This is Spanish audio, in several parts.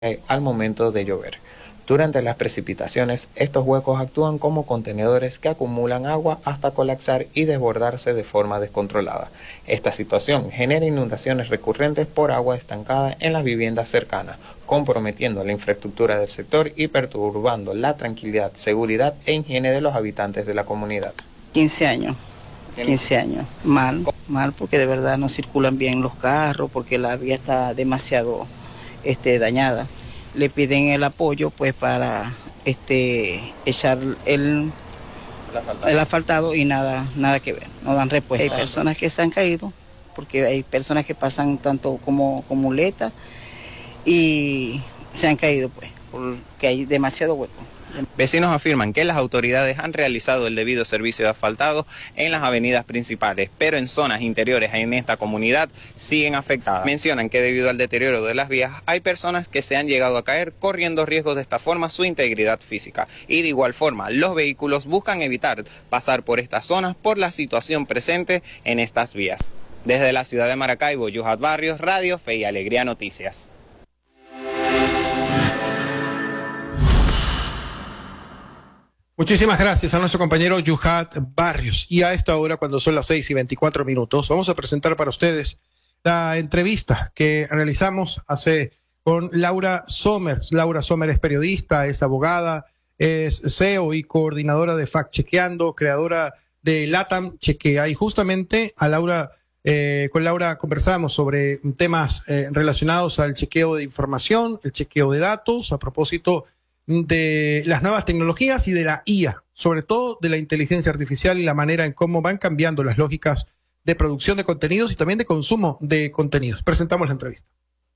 al momento de llover. Durante las precipitaciones, estos huecos actúan como contenedores que acumulan agua hasta colapsar y desbordarse de forma descontrolada. Esta situación genera inundaciones recurrentes por agua estancada en las viviendas cercanas, comprometiendo la infraestructura del sector y perturbando la tranquilidad, seguridad e higiene de los habitantes de la comunidad. 15 años. 15 años. Mal porque de verdad no circulan bien los carros, porque la vía está demasiado dañada. Le piden el apoyo pues para echar el asfaltado y nada que ver, no dan respuesta. Hay personas que se han caído, porque hay personas que pasan tanto como muletas y se han caído pues, porque hay demasiado hueco. Vecinos afirman que las autoridades han realizado el debido servicio de asfaltado en las avenidas principales, pero en zonas interiores en esta comunidad siguen afectadas. Mencionan que debido al deterioro de las vías hay personas que se han llegado a caer, corriendo riesgos de esta forma su integridad física. Y de igual forma, los vehículos buscan evitar pasar por estas zonas por la situación presente en estas vías. Desde la ciudad de Maracaibo, Yuhat Barrios, Radio Fe y Alegría Noticias. Muchísimas gracias a nuestro compañero Yuhat Barrios. Y a esta hora, cuando son las 6:24, vamos a presentar para ustedes la entrevista que realizamos con Laura Somers. Laura Somers es periodista, es abogada, es CEO y coordinadora de Fact Chequeando, creadora de LATAM Chequea. Y justamente con Laura conversamos sobre temas relacionados al chequeo de información, el chequeo de datos, a propósito de las nuevas tecnologías y de la IA, sobre todo de la inteligencia artificial y la manera en cómo van cambiando las lógicas de producción de contenidos y también de consumo de contenidos. Presentamos la entrevista.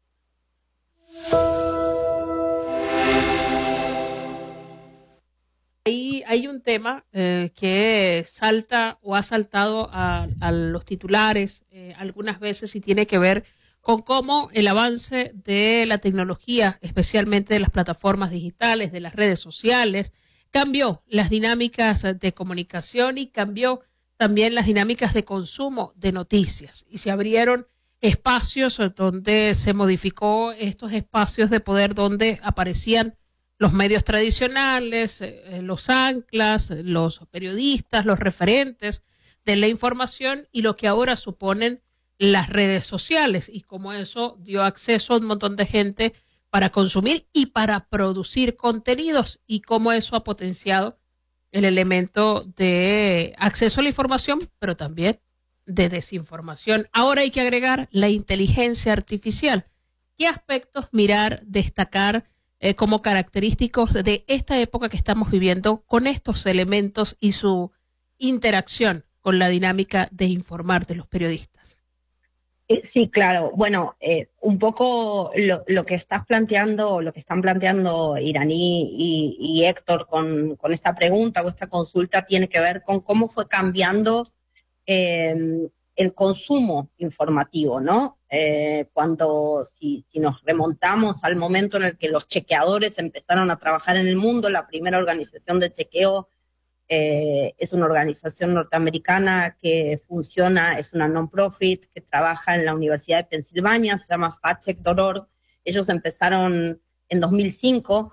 Hay un tema que salta o ha saltado a los titulares algunas veces y tiene que ver con cómo el avance de la tecnología, especialmente de las plataformas digitales, de las redes sociales, cambió las dinámicas de comunicación y cambió también las dinámicas de consumo de noticias. Y se abrieron espacios donde se modificó estos espacios de poder donde aparecían los medios tradicionales, los anclas, los periodistas, los referentes de la información y lo que ahora suponen las redes sociales y cómo eso dio acceso a un montón de gente para consumir y para producir contenidos y cómo eso ha potenciado el elemento de acceso a la información, pero también de desinformación. Ahora hay que agregar la inteligencia artificial. ¿Qué aspectos mirar, destacar como característicos de esta época que estamos viviendo con estos elementos y su interacción con la dinámica de informar de los periodistas? Sí, claro. Bueno, un poco lo que estás planteando, lo que están planteando Iraní y Héctor con esta pregunta o esta consulta tiene que ver con cómo fue cambiando el consumo informativo, ¿no? Si nos remontamos al momento en el que los chequeadores empezaron a trabajar en el mundo, la primera organización de chequeo es una organización norteamericana que funciona, es una non-profit que trabaja en la Universidad de Pensilvania, se llama factcheck.org. Ellos empezaron en 2005.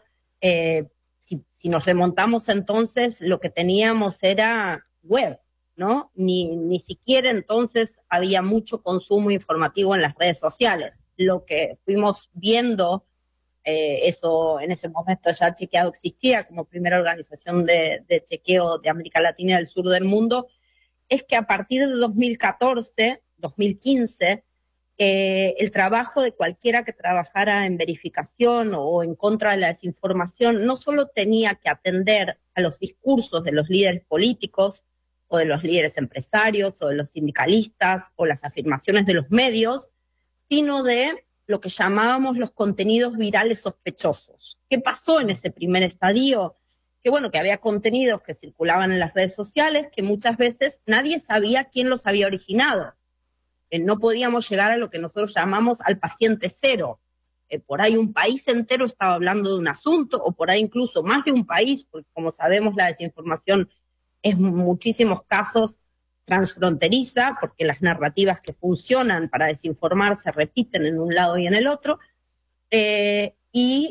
Si nos remontamos entonces, lo que teníamos era web, ¿no? Ni siquiera entonces había mucho consumo informativo en las redes sociales. Lo que fuimos viendo, eso en ese momento ya Chequeado existía como primera organización de chequeo de América Latina y del sur del mundo, es que a partir de 2014, 2015, el trabajo de cualquiera que trabajara en verificación o en contra de la desinformación no solo tenía que atender a los discursos de los líderes políticos o de los líderes empresarios o de los sindicalistas o las afirmaciones de los medios, sino de lo que llamábamos los contenidos virales sospechosos. ¿Qué pasó en ese primer estadio? Que bueno, que había contenidos que circulaban en las redes sociales que muchas veces nadie sabía quién los había originado. No podíamos llegar a lo que nosotros llamamos al paciente cero. Por ahí un país entero estaba hablando de un asunto, o por ahí incluso más de un país, porque como sabemos la desinformación es en muchísimos casos transfronteriza, porque las narrativas que funcionan para desinformar se repiten en un lado y en el otro, y